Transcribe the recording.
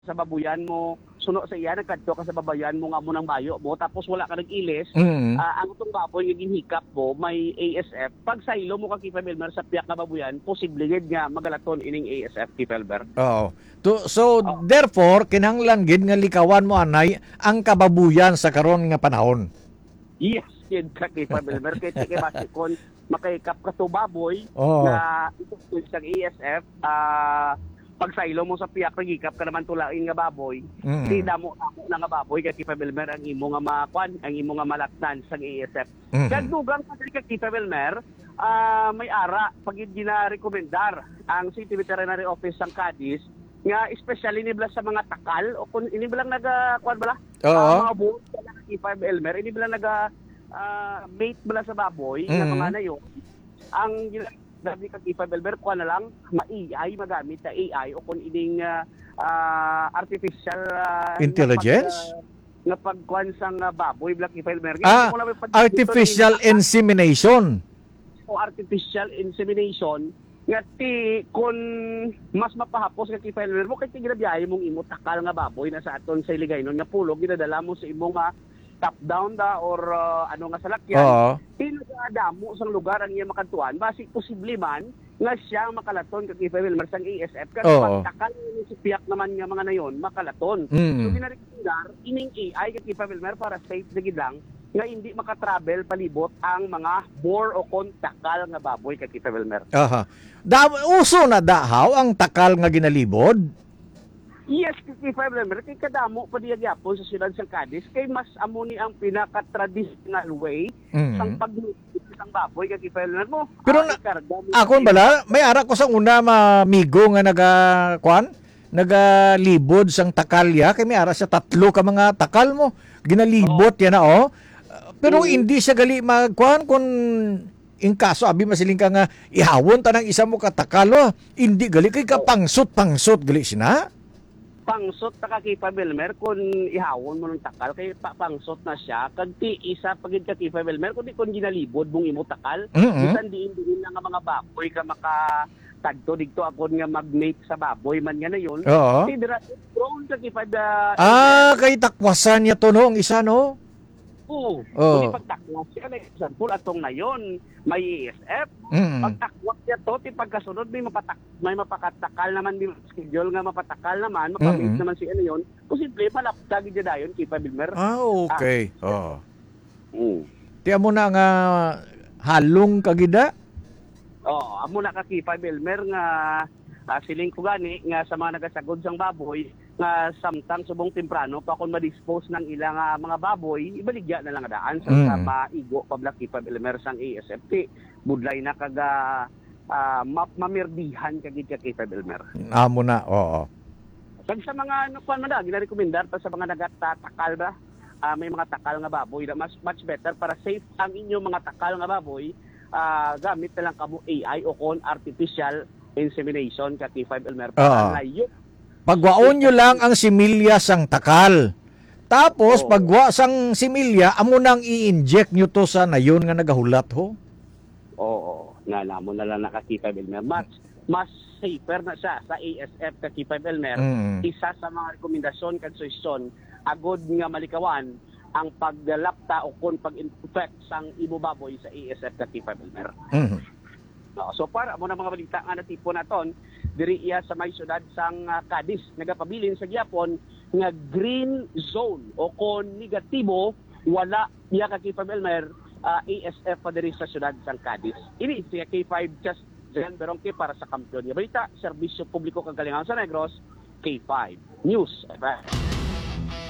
sa babuyan mo, suno sa iya, nagkadto ka sa babayan mo nga mo ng bayo mo, tapos wala ka nag-ilis, ang itong baboy nga ginhikap mo, may ASF, pag saylo mo ka Kipa Belmer sa piyak na babuyan, posible gid nga magalaton ining ASF, Kipa Belmer. Oo. So, therefore, kinahanglan gid nga likawan mo anay ang kababuyan sa karon nga panahon. Yes, kid ka Kipa Belmer, kaya sige basikon, makaikap ka to baboy, Oo. na ito sa ASF, pag saylo mo sa piyak nagikap ka naman tulain nga baboy, di damo na nga baboy kay Kipa Belmer ang imo nga makuan, ang imo nga malatnan sa ASF. Kag dugang pa kay Kipa Belmer, may ara pag gina-rekomendar ang City Veterinary Office sang Cadiz nga especially nibla sa mga takal o kung inibilang kuan bala mga buo sa Kipa Belmer, inibilang mate bala sa baboy nga mga nayon ang Dabi ka Kipa Belmer, kuha na lang, ma-AI, magamit na AI o kung ining artificial intelligence? Na pagkuhan sang baboy, Black Kipa Belmer. Artificial insemination. O artificial insemination, nga kung mas mapahapos ka Kipa Belmer, mo kaya ginabiyahe mong imo takal nga baboy na sa aton sa iligay nun, nga pulog, ginadala mo sa imo nga top-down da or ano nga salakyan, pinagdamo sa lugar ang iya makantuan, basi posible man nga siya makalaton kag Kipa Belmer sang ASF kasi pagtakal ni si piyak naman nga mga nayon makalaton. So ginarekomendar ining AI kag Kipa Belmer para safe na gid lang nga hindi makatravel palibot ang mga bore o kontakal nga baboy kag Kipa Belmer. Uso na dahaw ang takal nga ginalibod? Yes, Kipa Belmer, kay kadamo pa diya gyapon sa siyudad sa Cadiz kay mas amo ni ang pinaka-traditional way sang pagluto sang baboy kay Kipa Belmer mo. Pero ako bala, may ara ko sa una mamigo nga nagalibod sang takalya kay may ara sa 3 ka mga takal mo ginalibot yan na pero hindi siya gali magkuan kun in kaso abi masiling ka nga ihawon ta ng isa mo katakalo hindi gali kay kapangsot gali sina. Pangsot ta Kipa Belmer kung ihawon mo ng takal kay pangsot na siya kag ti isa pagid ka Kipa Belmer kun ginalibod mong imo takal bisan diin na nga mga baboy ka makatadto digto agod nga mag-mate sa baboy man nga na yun ti dira prone ka Kipa kay takwasan niya to no ang isa no. Kung pagtakwak siya, like example, atong na yon may ASF. Pagtakwak siya to, pagkasunod, may mapakatakal naman, may schedule nga mapatakal naman, mapamit naman siya na yon. Kung simple, malapdagi dyan na yun, Kipa Belmer. Okay. Tiyan mo na nga halong kagida? Amo na ka Kipa Belmer nga siling ko gani nga sa mga nagasagod sang baboy nga samtang subong temprano pa kung ma-dispose ng ilang mga baboy ibaligya na lang daan sa maigo pabla Kipa Belmer sang ASFT budlay na kaga mamirdihan kagid ka Kipa Belmer. Amo na, Kag sa mga kuan man gina-rekomendar pa sa mga nagatakal ba may mga takal nga baboy na much better para safe ang inyong mga takal nga baboy gamit na lang kamo AI o kon artificial insemination ka Kipa Belmer para layo. Pagwaon nyo lang ang similya sang takal. Tapos pagwa sang similya amo nang i-inject nyo to sa nayon nga nagahulat ho. Nga namo na lang ka Kipa Belmer. Mas safer na siya sa ASF ka Kipa Belmer. Isa sa mga rekomendasyon kag suhestyon agod nga malikawan ang paggalapta o kon pag-infect sang imo baboy sa ASF ka Kipa Belmer. So para mo na mga balita nga natipon naton diri iya sa may syudad sang Cadiz nagapabilin sa gyapon nga green zone o kon negatibo wala iya ka Kipa Belmer ASF pa diri sa syudad sang Cadiz. Ini si K5 just Jan Berongke para sa kampiyon nga balita serbisyo publiko kagalingan sa Negros K5 News.